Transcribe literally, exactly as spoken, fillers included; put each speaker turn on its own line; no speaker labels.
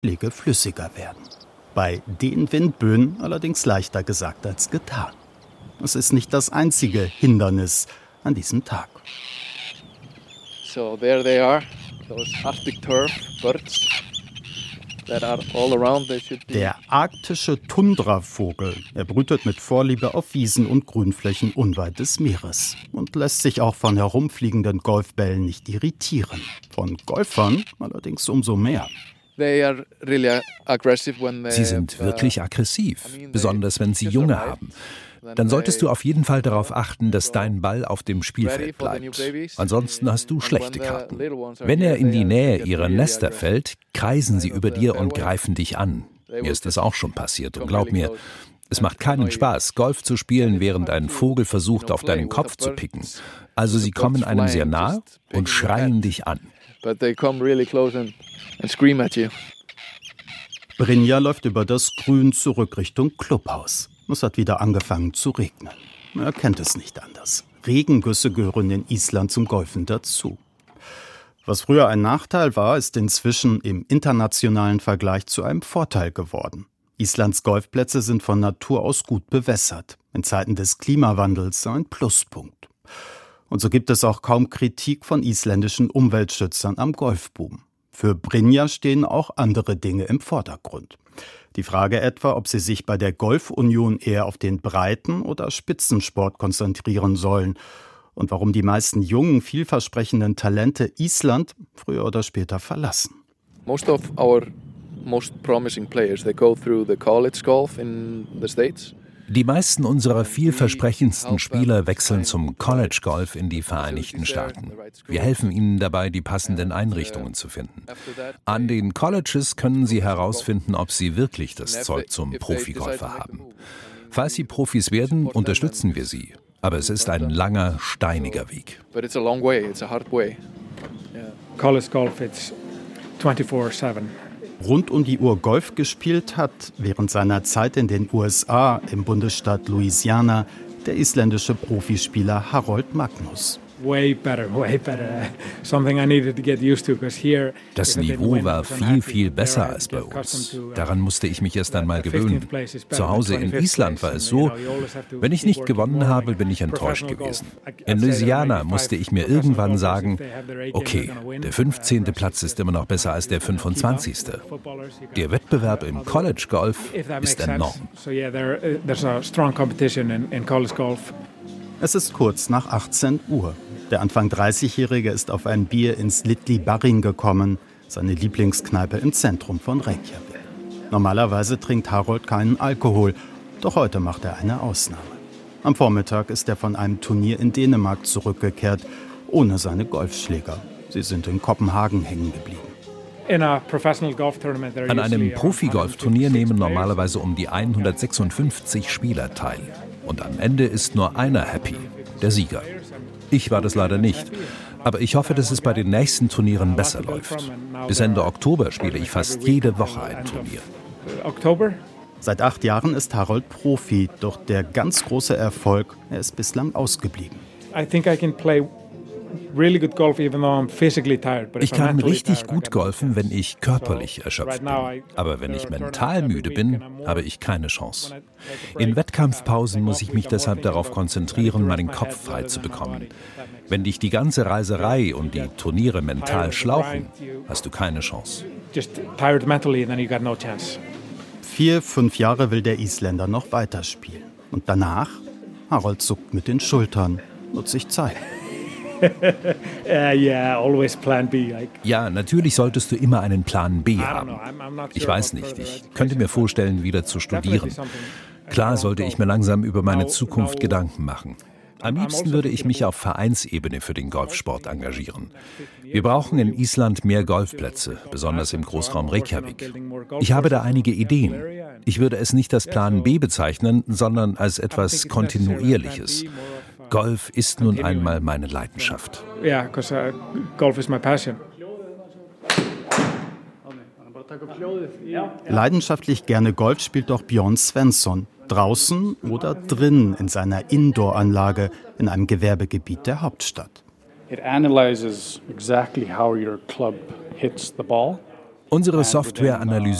Schläge flüssiger werden. Bei den Windböen allerdings leichter gesagt als getan. Es ist nicht das einzige Hindernis an diesem Tag.
So there they are, those Arctic turf birds that are all around. They should be.
Der arktische Tundravogel, er brütet mit Vorliebe auf Wiesen und Grünflächen unweit des Meeres und lässt sich auch von herumfliegenden Golfbällen nicht irritieren. Von Golfern allerdings umso mehr.
Sie sind wirklich aggressiv, besonders wenn sie Junge haben. Dann solltest du auf jeden Fall darauf achten, dass dein Ball auf dem Spielfeld bleibt. Ansonsten hast du schlechte Karten. Wenn er in die Nähe ihrer Nester fällt, kreisen sie über dir und greifen dich an. Mir ist das auch schon passiert und glaub mir, es macht keinen Spaß, Golf zu spielen, während ein Vogel versucht, auf deinen Kopf zu picken. Also sie kommen einem sehr nahe und schreien dich an.
Brynja läuft über das Grün zurück Richtung Clubhaus. Es hat wieder angefangen zu regnen. Er kennt es nicht anders. Regengüsse gehören in Island zum Golfen dazu. Was früher ein Nachteil war, ist inzwischen im internationalen Vergleich zu einem Vorteil geworden. Islands Golfplätze sind von Natur aus gut bewässert. In Zeiten des Klimawandels ein Pluspunkt. Und so gibt es auch kaum Kritik von isländischen Umweltschützern am Golfboom. Für Brynja stehen auch andere Dinge im Vordergrund. Die Frage etwa, ob sie sich bei der Golfunion eher auf den Breiten- oder Spitzensport konzentrieren sollen und warum die meisten jungen, vielversprechenden Talente Island früher oder später verlassen.
Most of our most promising players, they go through the college golf in the States.
Die meisten unserer vielversprechendsten Spieler wechseln zum College Golf in die Vereinigten Staaten. Wir helfen ihnen dabei, die passenden Einrichtungen zu finden. An den Colleges können sie herausfinden, ob sie wirklich das Zeug zum Profigolfer haben. Falls sie Profis werden, unterstützen wir sie. Aber es ist ein langer, steiniger Weg.
College Golf, it's twenty-four seven.
Rund um die Uhr Golf gespielt hat, während seiner Zeit in den U S A im Bundesstaat Louisiana, der isländische Profispieler Harold Magnus.
Way better, way better. Something I needed to get used to, because here.
Das Niveau war viel, viel besser als bei uns. Daran musste ich mich erst einmal gewöhnen. Zu Hause in Island war es so, wenn ich nicht gewonnen habe, bin ich enttäuscht gewesen. In Louisiana musste ich mir irgendwann sagen, okay, der fünfzehnte Platz ist immer noch besser als der fünfundzwanzigste. Der Wettbewerb im College Golf ist enorm.
Es ist kurz nach achtzehn Uhr. Der Anfang dreißigjährige ist auf ein Bier ins Litli Barrin gekommen, seine Lieblingskneipe im Zentrum von Reykjavik. Normalerweise trinkt Harold keinen Alkohol, doch heute macht er eine Ausnahme. Am Vormittag ist er von einem Turnier in Dänemark zurückgekehrt, ohne seine Golfschläger. Sie sind in Kopenhagen hängen geblieben.
An einem Profi-Golfturnier nehmen normalerweise um die hundertsechsundfünfzig Spieler teil. Und am Ende ist nur einer happy, der Sieger. Ich war das leider nicht, aber ich hoffe, dass es bei den nächsten Turnieren besser läuft. Bis Ende Oktober spiele ich fast jede Woche ein Turnier.
Seit acht Jahren ist Harold Profi, doch der ganz große Erfolg, er ist bislang ausgeblieben.
I think I can play really good golf, even though I'm physically tired.
Ich kann richtig gut golfen, wenn ich körperlich erschöpft bin. Aber wenn ich mental müde bin, habe ich keine Chance. In Wettkampfpausen muss ich mich deshalb darauf konzentrieren, meinen Kopf frei zu bekommen. Wenn dich die ganze Reiserei und die Turniere mental schlauchen, hast du keine Chance.
Vier, fünf Jahre will der Isländer noch weiterspielen. Und danach? Harold zuckt mit den Schultern, wird sich zeigen.
uh, yeah, always plan B.
Ja, natürlich solltest du immer einen Plan B haben. Ich weiß nicht, ich könnte mir vorstellen, wieder zu studieren. Klar sollte ich mir langsam über meine Zukunft Gedanken machen. Am liebsten würde ich mich auf Vereinsebene für den Golfsport engagieren. Wir brauchen in Island mehr Golfplätze, besonders im Großraum Reykjavik. Ich habe da einige Ideen. Ich würde es nicht als Plan B bezeichnen, sondern als etwas Kontinuierliches. Golf ist nun einmal meine Leidenschaft.
Yeah, because uh, golf is my passion.
Leidenschaftlich gerne Golf spielt auch Björn Svensson. Draußen oder drinnen in seiner Indoor-Anlage in einem Gewerbegebiet der Hauptstadt.
It analyzes exactly how your club hits the ball.
Unsere Software analysiert